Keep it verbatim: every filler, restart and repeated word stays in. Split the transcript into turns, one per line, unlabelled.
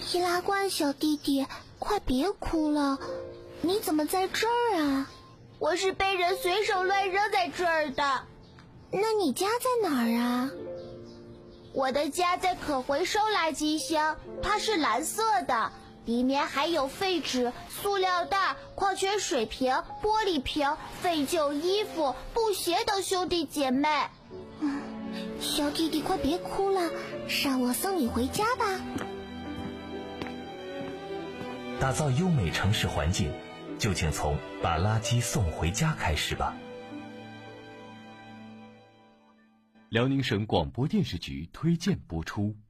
易拉罐小弟弟，快别哭了，你怎么在这儿啊？
我是被人随手乱扔在这儿的。
那你家在哪儿啊？
我的家在可回收垃圾箱，它是蓝色的，里面还有废纸、塑料袋、矿泉水瓶、玻璃瓶、废旧衣服、布鞋等兄弟姐妹。
嗯，小弟弟快别哭了，让我送你回家吧。
打造优美城市环境，就请从把垃圾送回家开始吧。
辽宁省广播电视局推荐播出。